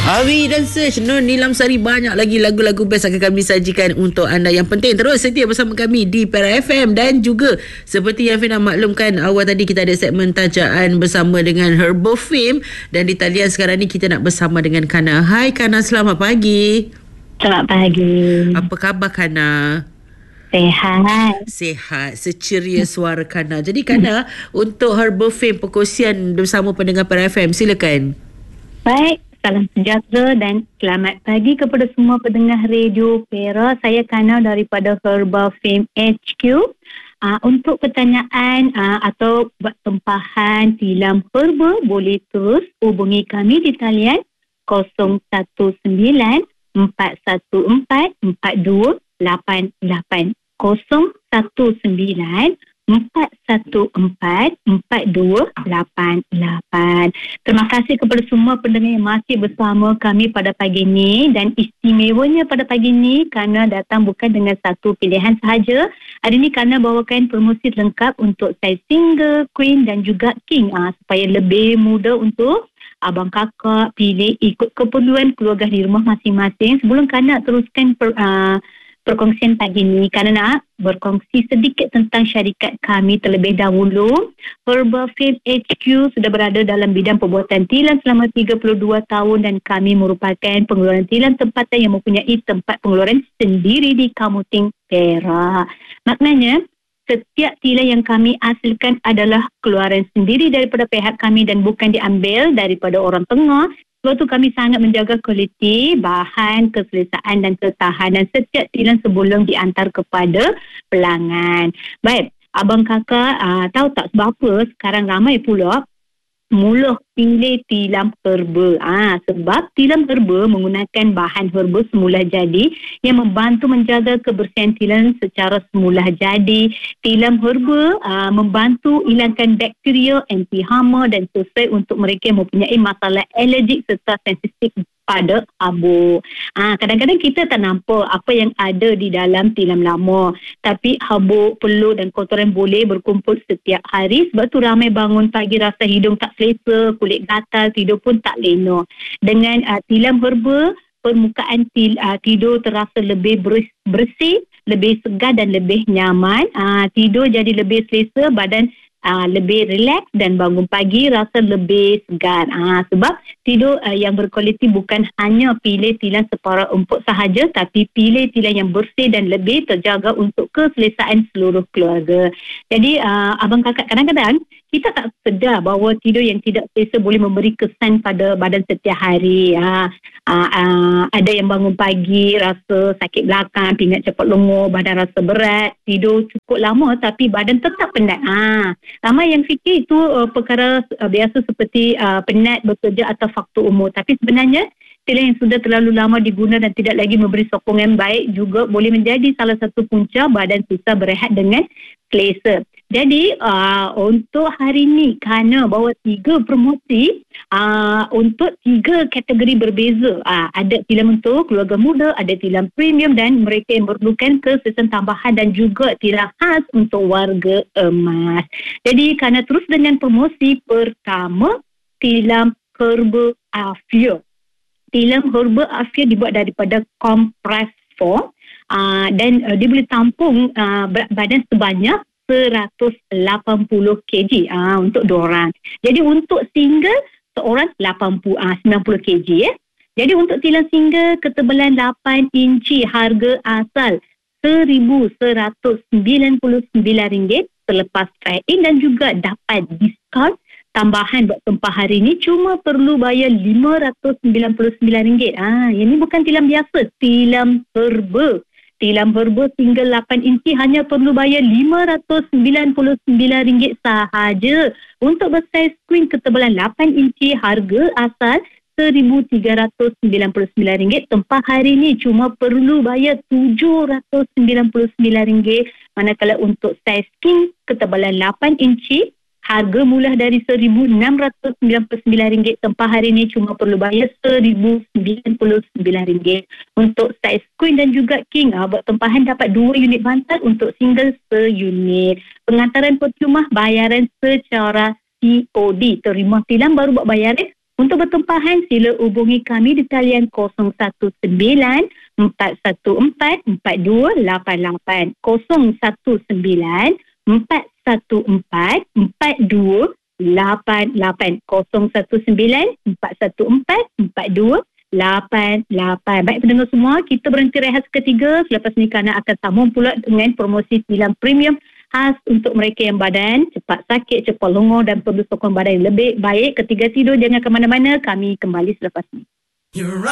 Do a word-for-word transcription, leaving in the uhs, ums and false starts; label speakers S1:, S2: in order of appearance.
S1: Awi dan Search Nur Nilam Sari, banyak lagi lagu-lagu best akan kami sajikan untuk anda. Yang penting terus setia bersama kami di Perak F M. Dan juga seperti yang Fina maklumkan awal tadi, kita ada segmen tajaan bersama dengan Herbal Fame. Dan di talian sekarang ni kita nak bersama dengan Kana. Hai Kana, selamat pagi.
S2: Selamat pagi.
S1: Apa khabar Kana?
S2: Sehat.
S1: Sehat, seceria suara Kana. Jadi Kana, untuk Herbal Fame perkongsian bersama pendengar Perak F M, silakan.
S2: Baik, salam sejahtera dan selamat pagi kepada semua pendengar radio Perak. Saya Kana daripada Herbal Fame H Q. Uh, untuk pertanyaan uh, atau buat tempahan tilam herba, boleh terus hubungi kami di talian kosong satu sembilan empat satu empat empat dua lapan lapan kosong satu sembilan empat satu empat empat dua lapan lapan. Terima kasih kepada semua pendengar yang masih bersama kami pada pagi ini. Dan istimewanya pada pagi ini kerana datang bukan dengan satu pilihan sahaja. Hari ini kerana bawakan promosi lengkap untuk saiz single, queen dan juga king, ah, supaya lebih mudah untuk abang kakak pilih ikut keperluan keluarga di rumah masing-masing. Sebelum kerana teruskan per, uh, perkongsian pagi ini, kerana nak berkongsi sedikit tentang syarikat kami terlebih dahulu. Herbal Fame H Q sudah berada dalam bidang pembuatan tilam selama tiga puluh dua tahun dan kami merupakan pengeluaran tilam tempatan yang mempunyai tempat pengeluaran sendiri di Kamuting Perak. Maknanya, setiap tilam yang kami hasilkan adalah keluaran sendiri daripada pihak kami dan bukan diambil daripada orang tengah. Sebab tu kami sangat menjaga kualiti, bahan, keselesaan dan ketahanan setiap tilam sebelum diantar kepada pelanggan. Baik, abang kakak uh, tahu tak sebab apa sekarang ramai pula mula pilih tilam herba. Ah, sebab tilam herba menggunakan bahan herba semula jadi yang membantu menjaga kebersihan tilam secara semula jadi. Tilam herba ah, membantu hilangkan bakteria, anti hama dan sesuai untuk mereka yang mempunyai masalah alergik serta sensitif pada habuk. Ah, kadang-kadang kita tak nampak apa yang ada di dalam tilam lama. Tapi habuk, peluh dan kotoran boleh berkumpul setiap hari. Sebab tu ramai bangun pagi rasa hidung tak selesa, kulit gatal, tidur pun tak lena. Dengan uh, tilam herba, permukaan til, uh, tidur terasa lebih bersih, lebih segar dan lebih nyaman. Uh, tidur jadi lebih selesa, badan Uh, lebih relax dan bangun pagi rasa lebih segar. Uh, sebab tidur uh, yang berkualiti bukan hanya pilih tilam separa empuk sahaja, tapi pilih tilam yang bersih dan lebih terjaga untuk keselesaan seluruh keluarga. Jadi uh, abang kakak, kadang-kadang kita tak sedar bahawa tidur yang tidak selesa boleh memberi kesan pada badan setiap hari. Uh, uh, uh, ada yang bangun pagi rasa sakit belakang, pinggat cepat lenguh, badan rasa berat, tidur cukup lama tapi badan tetap penat. Uh, Ramai yang fikir itu uh, perkara uh, biasa seperti uh, penat bekerja atau faktor umur. Tapi sebenarnya tilam yang sudah terlalu lama diguna dan tidak lagi memberi sokongan baik juga boleh menjadi salah satu punca badan susah berehat dengan selesa. Jadi uh, untuk hari ini kerana bawa tiga promosi uh, untuk tiga kategori berbeza. Uh, ada tilam untuk keluarga muda, ada tilam premium dan mereka yang memerlukan keselesaan tambahan dan juga tilam khas untuk warga emas. Jadi kerana terus dengan promosi pertama, tilam herba Afia. Tilam herba Afia dibuat daripada compress foam uh, dan uh, dia boleh tampung uh, berat badan sebanyak seratus lapan puluh kilogram uh, untuk dua orang. Jadi untuk single seorang lapan puluh, uh, sembilan puluh kilogram ya. Jadi untuk tilam single ketebalan lapan inci harga asal seribu seratus sembilan puluh sembilan ringgit selepas trade-in dan juga dapat diskaun tambahan buat tempah hari ini cuma perlu bayar lima ratus sembilan puluh sembilan ringgit. Ah, ini bukan tilam biasa, tilam herba. Tilam herba single lapan inci hanya perlu bayar lima ratus sembilan puluh sembilan ringgit sahaja. Untuk bersaiz queen ketebalan lapan inci harga asal seribu tiga ratus sembilan puluh sembilan ringgit. Tempah hari ini cuma perlu bayar tujuh ratus sembilan puluh sembilan ringgit. Manakala untuk saiz king ketebalan lapan inci harga mula dari seribu enam ratus sembilan puluh sembilan ringgit. Tempah hari ini cuma perlu bayar seribu sembilan puluh sembilan ringgit. Untuk saiz queen dan juga king, ah, buat tempahan dapat dua unit bantal, untuk single seunit. Pengantaran percuma, bayaran secara C O D. Terima tilam baru buat bayaran, Untuk bertempahan, sila hubungi kami di talian kosong satu sembilan empat satu empat empat dua lapan lapan. kosong satu sembilan empat satu empat empat dua lapan lapan. kosong satu sembilan empat satu empat empat dua lapan lapan. Baik pendengar semua, kita berhenti rehat seketika. Selepas ni Kana akan sambung pula dengan promosi filem premium khas untuk mereka yang badan cepat sakit, cepat longor dan perlu sokongan badan yang lebih baik ketika tidur. Jangan ke mana-mana, kami kembali selepas ni.